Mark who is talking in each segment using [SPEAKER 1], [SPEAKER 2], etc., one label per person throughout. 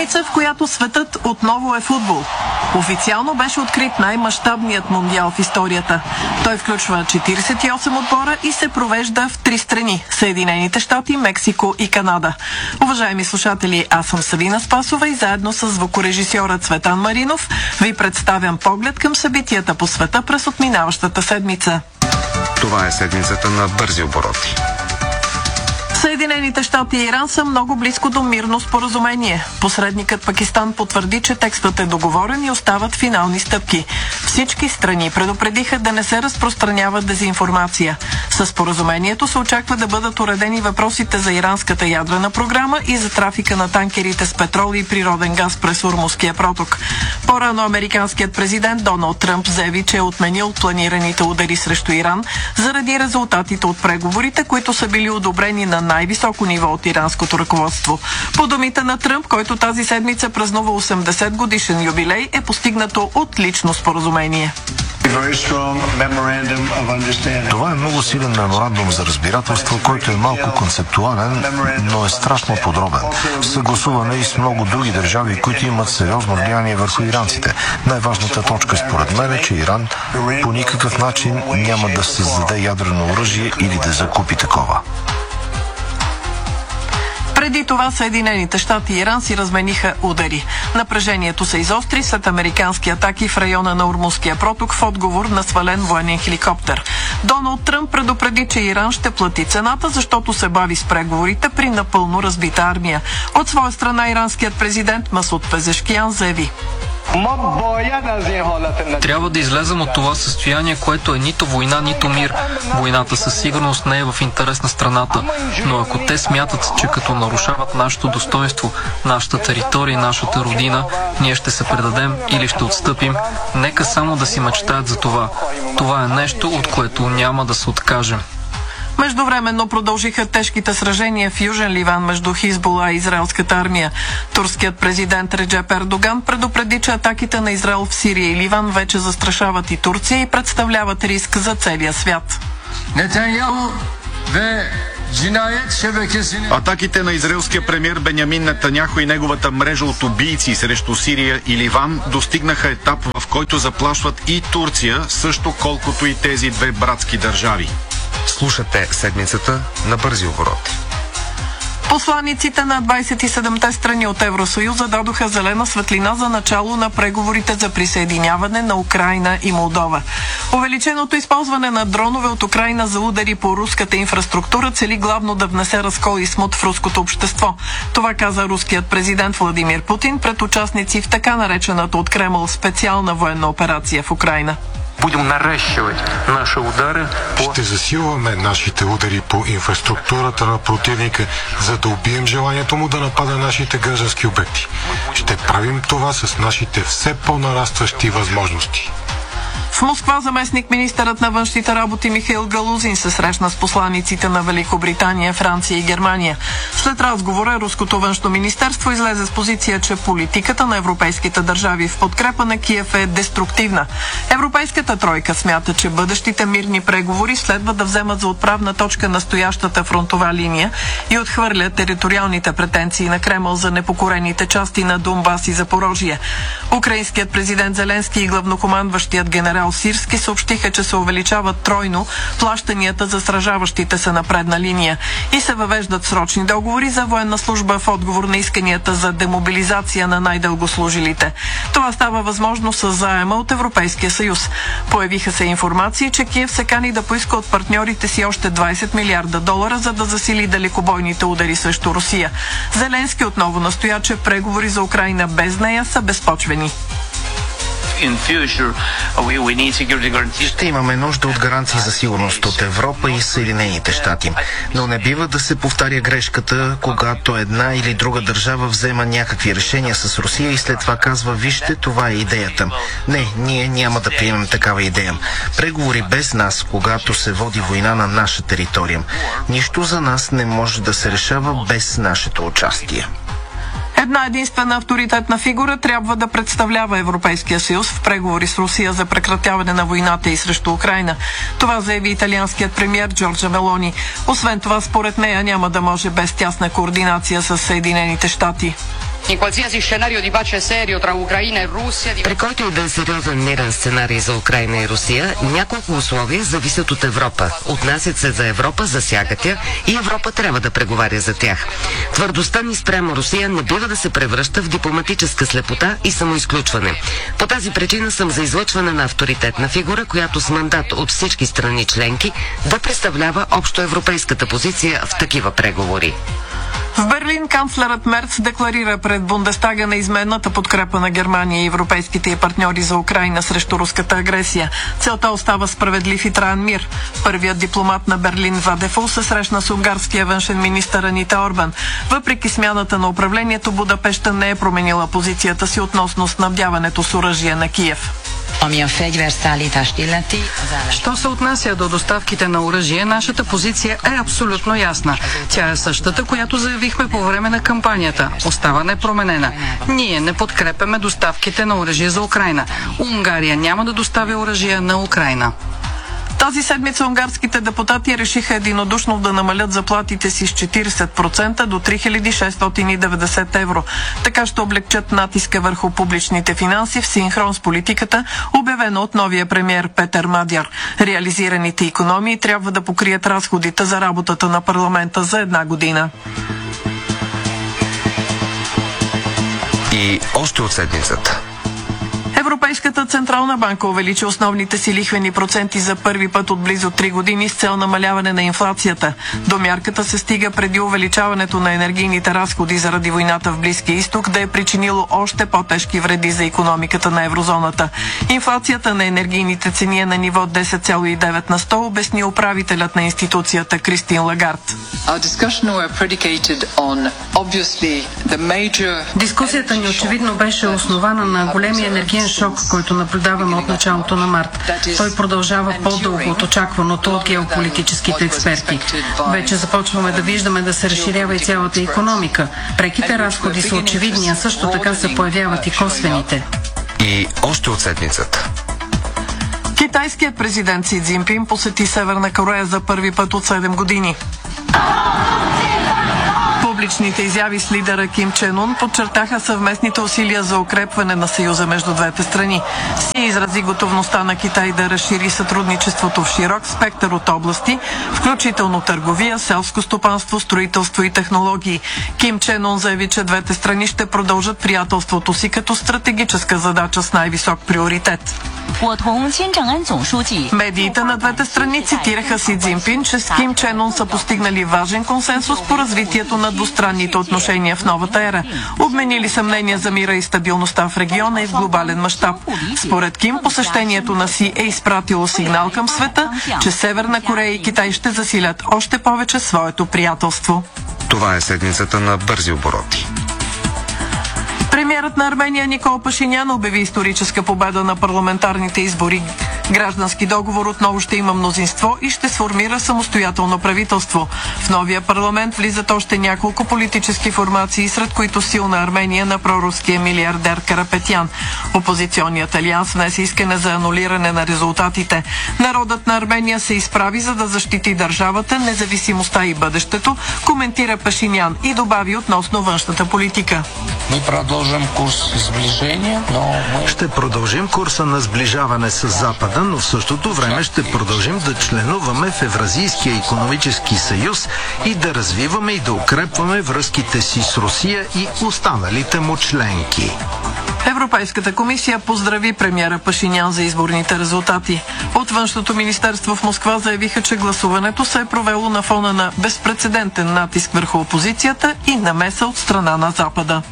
[SPEAKER 1] седмица, в която светът отново е футбол. Официално беше открит най-мащабният мундиал в историята. Той включва 48 отбора и се провежда в 3 страни – Съединените щати, Мексико и Канада. Уважаеми слушатели, аз съм Савина Спасова и заедно с звукорежисьора Цветан Маринов ви представям поглед към събитията по света през отминаващата седмица.
[SPEAKER 2] Това е седмицата на бързи обороти.
[SPEAKER 1] Съединените щати и Иран са много близко до мирно споразумение. Посредникът Пакистан потвърди, че текстът е договорен и остават финални стъпки. Всички страни предупредиха да не се разпространява дезинформация. Със споразумението се очаква да бъдат уредени въпросите за иранската ядрена програма и за трафика на танкерите с петрол и природен газ през Ормузския проток. По-рано американският президент Доналд Тръмп заяви, че е отменил планираните удари срещу Иран заради резултатите от преговорите, които са били одобрени на най-високо ниво от иранското ръководство. По думите на Тръмп, който тази седмица празнува 80 годишен юбилей, е постигнато отлично споразумение.
[SPEAKER 3] Това е много силен меморандум за разбирателство, който е малко концептуален, но е страшно подробен. Съгласуване и с много други държави, които имат сериозно влияние върху иранците. Най-важната точка според мен е, че Иран по никакъв начин няма да създаде ядрено оръжие или да закупи такова.
[SPEAKER 1] Преди това Съединените щати и Иран си размениха удари. Напрежението се изостри след американски атаки в района на Ормузския проток в отговор на свален военен хеликоптер. Доналд Тръмп предупреди, че Иран ще плати цената, защото се бави с преговорите при напълно разбита армия. От своя страна иранският президент Масуд Пезешкиян заяви:
[SPEAKER 4] трябва да излезем от това състояние, което е нито война, нито мир. Войната със сигурност не е в интерес на страната, но ако те смятат, че като нарушават нашето достоинство, нашата територия и нашата родина, ние ще се предадем или ще отстъпим, нека само да си мечтаят за това. Това е нещо, от което няма да се откажем.
[SPEAKER 1] Междувременно продължиха тежките сражения в Южен Ливан между Хизбула и израелската армия. Турският президент Реджеп Ердоган предупреди, че атаките на Израел в Сирия и Ливан вече застрашават и Турция и представляват риск за целия свят.
[SPEAKER 2] Атаките на израелския премиер Бенямин Нетаняху и неговата мрежа от убийци срещу Сирия и Ливан достигнаха етап, в който заплашват и Турция, също колкото и тези две братски държави.
[SPEAKER 5] Слушате седмицата на бързи обороти.
[SPEAKER 1] Посланиците на 27-те страни от Евросъюза дадоха зелена светлина за начало на преговорите за присъединяване на Украйна и Молдова. Увеличеното използване на дронове от Украйна за удари по руската инфраструктура цели главно да внесе разкол и смут в руското общество. Това каза руският президент Владимир Путин пред участници в така наречената от Кремъл специална военна операция в Украйна.
[SPEAKER 6] Ще засилваме нашите удари по инфраструктурата на противника, за да убием желанието му да напада нашите граждански обекти. Ще правим това с нашите все по-нарастващи възможности.
[SPEAKER 1] В Москва заместник-министърът на външните работи Михаил Галузин се срещна с посланиците на Великобритания, Франция и Германия. След разговора руското външно министерство излезе с позиция, че политиката на европейските държави в подкрепа на Киев е деструктивна. Европейската тройка смята, че бъдещите мирни преговори следва да вземат за отправна точка настоящата фронтова линия и отхвърлят териториалните претенции на Кремъл за непокорените части на Донбас и Запорожие. Украинският президент Зеленски и главнокомандващият генерал Сирски съобщиха, че се увеличават тройно плащанията за сражаващите се на предна линия и се въвеждат срочни договори за военна служба в отговор на исканията за демобилизация на най-дългослужилите. Това става възможно с заема от Европейския съюз. Появиха се информации, че Киев се кани да поиска от партньорите си още 20 милиарда долара, за да засили далекобойните удари срещу Русия. Зеленски отново настоя, че преговори за Украйна без нея са безпочвени.
[SPEAKER 7] Ще имаме нужда от гаранции за сигурност от Европа и Съединените щати. Но не бива да се повтаря грешката, когато една или друга държава взема някакви решения с Русия и след това казва: вижте, това е идеята. Не, ние няма да приемем такава идея. Преговори без нас, когато се води война на наша територия. Нищо за нас не може да се решава без нашето участие.
[SPEAKER 1] Една единствена авторитетна фигура трябва да представлява Европейския съюз в преговори с Русия за прекратяване на войната и срещу Украйна. Това заяви италианският премиер Джорджа Мелони. Освен това, според нея няма да може без тясна координация с Съединените щати.
[SPEAKER 8] При който и да е сериозен мирен сценарий за Украйна и Русия, няколко условия зависят от Европа. Отнасят се за Европа, засягат я и Европа трябва да преговаря за тях. Твърдостта ни спрямо Русия не бива да се превръща в дипломатическа слепота и самоизключване. По тази причина съм за излъчване на авторитетна фигура, която с мандат от всички страни членки да представлява общоевропейската позиция в такива преговори.
[SPEAKER 1] В Берлин канцлерът Мерц декларира пред Бундестага на изменната подкрепа на Германия и европейските й партньори за Украйна срещу руската агресия. Целта остава справедлив и траен мир. Първият дипломат на Берлин Вадефол се срещна с унгарския външен министър Анита Орбан. Въпреки смяната на управлението, Будапеща не е променила позицията си относно снабдяването с оръжие на Киев.
[SPEAKER 9] Що се отнася до доставките на оръжие, нашата позиция е абсолютно ясна. Тя е същата, която заявихме по време на кампанията. Остава непроменена. Ние не подкрепяме доставките на оръжие за Украйна. Унгария няма да доставя оръжие на Украйна.
[SPEAKER 1] Тази седмица унгарските депутати решиха единодушно да намалят заплатите си с 40% до 3690 евро. Така ще облегчат натиска върху публичните финанси в синхрон с политиката, обявена от новия премиер Петър Мадяр. Реализираните икономии трябва да покрият разходите за работата на парламента за една година.
[SPEAKER 5] И още от седмицата.
[SPEAKER 1] Европейската централна банка увеличи основните си лихвени проценти за първи път от близо 3 години с цел намаляване на инфлацията. До мярката се стига преди увеличаването на енергийните разходи заради войната в Близкия изток да е причинило още по-тежки вреди за икономиката на еврозоната. Инфлацията на енергийните цени е на ниво 10,9 на 100, обясни управителят на институцията Кристин Лагард.
[SPEAKER 9] Дискусията ни очевидно беше основана на големия енергиен шок, който наблюдаваме от началото на март. Той продължава по-дълго от очакваното от геополитическите експерти. Вече започваме да виждаме да се разширява и цялата икономика. Преките разходи са очевидни, а също така се появяват и косвените.
[SPEAKER 5] И още от седмицата.
[SPEAKER 1] Китайският президент Си Цзинпин посети Северна Корея за първи път от 7 години. Публичните изяви с лидера Ким Чен Ун подчертаха съвместните усилия за укрепване на съюза между двете страни. Си изрази готовността на Китай да разшири сътрудничеството в широк спектър от области, включително търговия, селско стопанство, строителство и технологии. Ким Чен Ун заяви, че двете страни ще продължат приятелството си като стратегическа задача с най-висок приоритет. Медиите на двете страни цитираха Си Цзинпин, че с Ким Чен Ун са постигнали важен консенсус по развитието на двустранните отношения в новата ера. Обменили са мнения за мира и стабилността в региона и в глобален мащаб. Според Ким, посещението на Си е изпратило сигнал към света, че Северна Корея и Китай ще засилят още повече своето приятелство.
[SPEAKER 5] Това е седмицата на бързи обороти.
[SPEAKER 1] Премиерът на Армения Никол Пашинян обяви историческа победа на парламентарните избори. Граждански договор отново ще има мнозинство и ще сформира самостоятелно правителство. В новия парламент влизат още няколко политически формации, сред които Силна Армения на проруския милиардер Карапетян. Опозиционният алианс внесе искане за анулиране на резултатите. Народът на Армения се изправи, за да защити държавата, независимостта и бъдещето, коментира Пашинян и добави относно външната политика.
[SPEAKER 3] Ще продължим курса на сближаване с Запада, но в същото време ще продължим да членуваме в Евразийския икономически съюз и да развиваме и да укрепваме връзките си с Русия и останалите му членки.
[SPEAKER 1] Европейската комисия поздрави премиера Пашинян за изборните резултати. От Външното министерство в Москва заявиха, че гласуването се е провело на фона на безпрецедентен натиск върху опозицията и намеса от страна на Запада.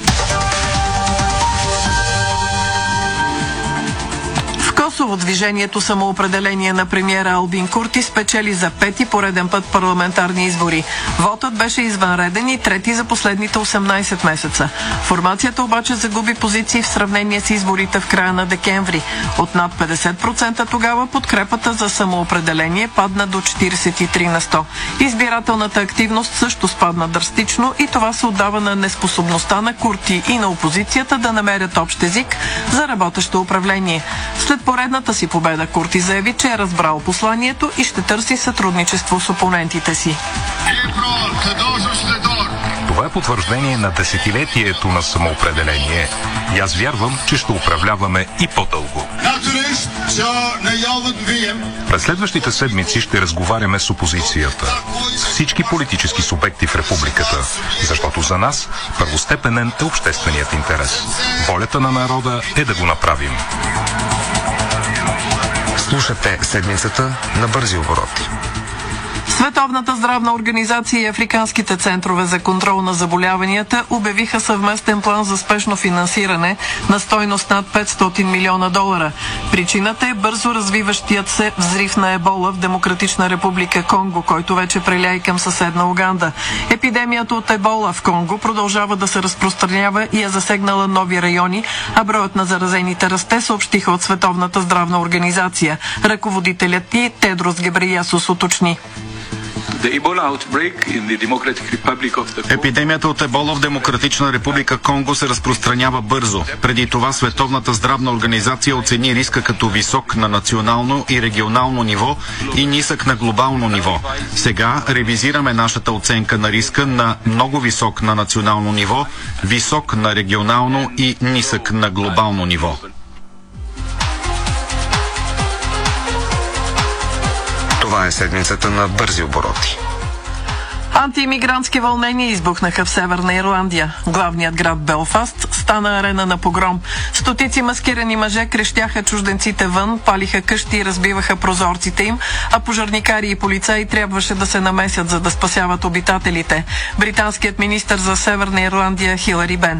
[SPEAKER 1] Косово движението самоопределение на премиера Албин Курти спечели за 5-ти пореден път парламентарни избори. Вотът беше извънреден и трети за последните 18 месеца. Формацията обаче загуби позиции в сравнение с изборите в края на декември. От над 50% тогава подкрепата за самоопределение падна до 43 на 100. Избирателната активност също спадна драстично и това се отдава на неспособността на Курти и на опозицията да намерят общ език за работещо управление. След поредната си победа Курти заяви, че е разбрал посланието и ще търси сътрудничество с опонентите си.
[SPEAKER 10] Това е потвърждение на десетилетието на самоопределение. И аз вярвам, че ще управляваме и по-дълго. През следващите седмици ще разговаряме с опозицията, с всички политически субекти в републиката, защото за нас първостепенен е общественият интерес. Волята на народа е да го направим.
[SPEAKER 5] Слушате седмицата на бързи обороти.
[SPEAKER 1] Световната здравна организация и африканските центрове за контрол на заболяванията обявиха съвместен план за спешно финансиране на стойност над $500 милиона. Причината е бързо развиващият се взрив на ебола в Демократична република Конго, който вече преля и към съседна Уганда. Епидемията от ебола в Конго продължава да се разпространява и е засегнала нови райони, а броят на заразените расте, съобщиха от Световната здравна организация. Ръководителят ни Тедрос Гебрейесус уточни.
[SPEAKER 2] Епидемията от ебола в Демократична република Конго се разпространява бързо. Преди това Световната здравна организация оцени риска като висок на национално и регионално ниво и нисък на глобално ниво. Сега ревизираме нашата оценка на риска на много висок на национално ниво, висок на регионално и нисък на глобално ниво.
[SPEAKER 5] Това е седмицата на бързи обороти.
[SPEAKER 1] Антиимигрантски вълнения избухнаха в Северна Ирландия. Главният град Белфаст стана арена на погром. Стотици маскирани мъже крещяха чужденците вън, палиха къщи и разбиваха прозорците им, а пожарникари и полицаи трябваше да се намесят, за да спасяват обитателите. Британският министър за Северна Ирландия Хилари Бен.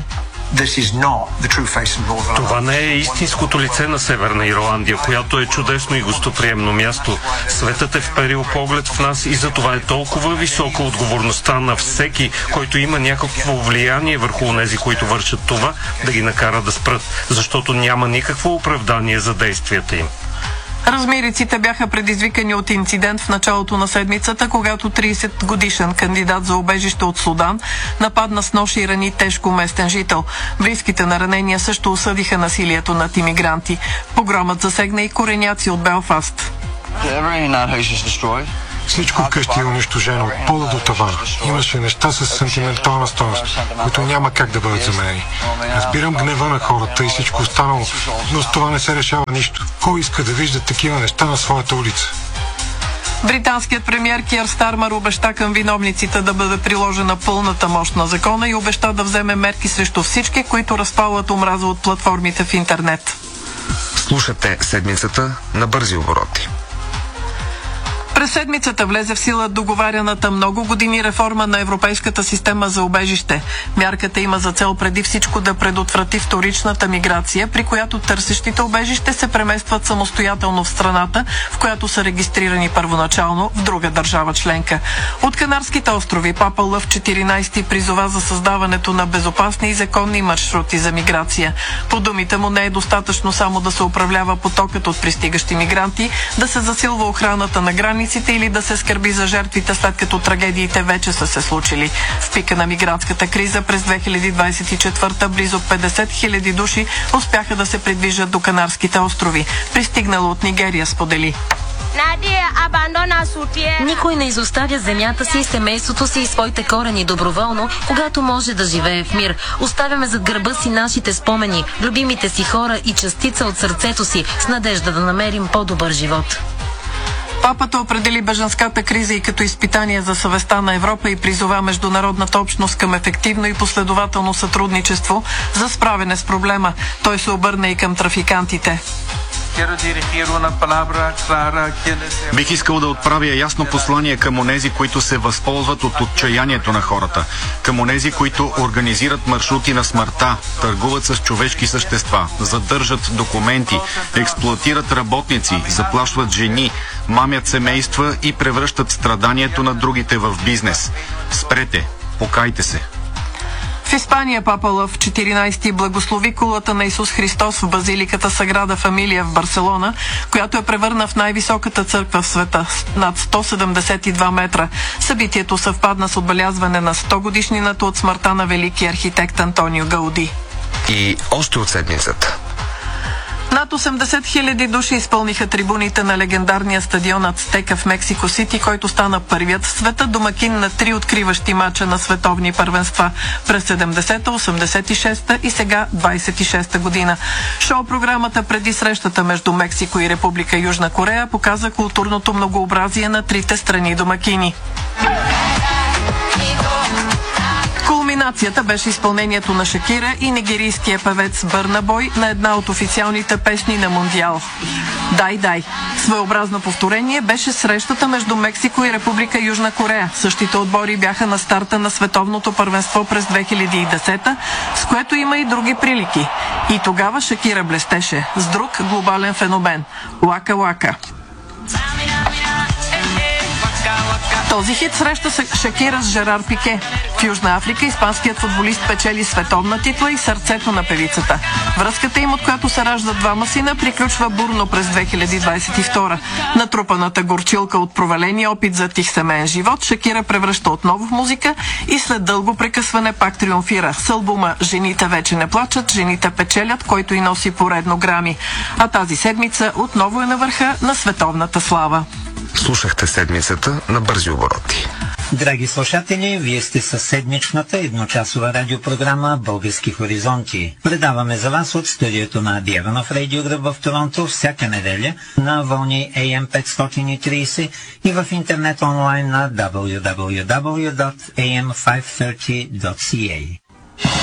[SPEAKER 11] Това не е истинското лице на Северна Ирландия, която е чудесно и гостоприемно място. Светът е вперил поглед в нас и затова е толкова висока отговорността на всеки, който има някакво влияние върху онези, които вършат това, да ги накара да спрат, защото няма никакво оправдание за действията им.
[SPEAKER 1] Размириците бяха предизвикани от инцидент в началото на седмицата, когато 30-годишен кандидат за убежище от Судан нападна с нож и рани тежко местен жител. Близките на ранения също осъдиха насилието над имигранти. Погромът засегна и кореняци от Белфаст.
[SPEAKER 6] Всичко вкъщи е унищожено от пода до тавана. Имаше неща с сантиментална стойност, които няма как да бъдат заменени. Разбирам гнева на хората и всичко останало, но с това не се решава нищо. Кой иска да вижда такива неща на своята улица?
[SPEAKER 1] Британският премиер Киър Стармър обеща към виновниците да бъде приложена пълната мощ на закона и обеща да вземе мерки срещу всички, които разпалват омраза от платформите в интернет.
[SPEAKER 5] Слушате седмицата на бързи обороти.
[SPEAKER 1] През седмицата влезе в сила договаряната много години реформа на европейската система за убежище. Мярката има за цел преди всичко да предотврати вторичната миграция, при която търсещите убежище се преместват самостоятелно в страната, в която са регистрирани първоначално в друга държава членка. От Канарските острови Папа Лъв 14 призова за създаването на безопасни и законни маршрути за миграция. По думите му не е достатъчно само да се управлява потокът от пристигащи мигранти, да се засилва охраната на границите или да се скърби за жертвите, след като трагедиите вече са се случили. В пика на мигрантската криза през 2024 близо 50 000 души успяха да се придвижат до Канарските острови. Пристигнало от Нигерия сподели.
[SPEAKER 12] Никой не изоставя земята си, семейството си и своите корени доброволно, когато може да живее в мир. Оставяме зад гърба си нашите спомени, любимите си хора и частица от сърцето си, с надежда да намерим по-добър живот.
[SPEAKER 1] Папата определи бежанската криза и като изпитание за съвестта на Европа и призова международната общност към ефективно и последователно сътрудничество за справяне с проблема. Той се обърна и към трафикантите.
[SPEAKER 2] Бих искал да отправя ясно послание към онези, които се възползват от отчаянието на хората, към онези, които организират маршрути на смъртта, търгуват с човешки същества, задържат документи, експлоатират работници, заплашват жени, мамят семейства и превръщат страданието на другите в бизнес. Спрете, покайте се.
[SPEAKER 1] В Испания Папа Лъв 14 благослови кулата на Исус Христос в базиликата Саграда Фамилия в Барселона, която е превърна в най-високата църква в света, над 172 метра. Събитието съвпадна с отбелязване на 100 годишнината от смъртта на великия архитект Антонио Гауди.
[SPEAKER 5] И още от седмицата.
[SPEAKER 1] Над 80 000 души изпълниха трибуните на легендарния стадион Ацтека в Мексико Сити, който стана първият в света домакин на 3 откриващи мача на световни първенства през 70-та, 86-та и сега 26-та година. Шоу-програмата преди срещата между Мексико и Република Южна Корея показа културното многообразие на трите страни домакини. Кулминацията беше изпълнението на Шакира и нигерийския певец Бърна Бой на една от официалните песни на Мондиал. Дай, дай. Своеобразно повторение беше срещата между Мексико и Република Южна Корея. Същите отбори бяха на старта на световното първенство през 2010, с което има и други прилики. И тогава Шакира блестеше с друг глобален феномен – Лака Лака. Този хит среща Шакира с Жерар Пике. В Южна Африка испанският футболист печели световна титла и сърцето на певицата. Връзката им, от която се раждат двама сина, приключва бурно през 2022. Натрупаната горчилка от проваления опит за тих семейен живот, Шакира превръща отново в музика и след дълго прекъсване пак триумфира с албума "Жените вече не плачат, жените печелят", който и носи поредно грами. А тази седмица отново е на върха на световната слава.
[SPEAKER 5] Слушахте седмицата на бързи обороти.
[SPEAKER 13] Драги слушатели, вие сте със седмичната едночасова радиопрограма "Български хоризонти". Предаваме за вас от студиото на Дяванов Радио Гръб в Торонто всяка неделя на вълни AM 530 и в интернет онлайн на www.am530.ca.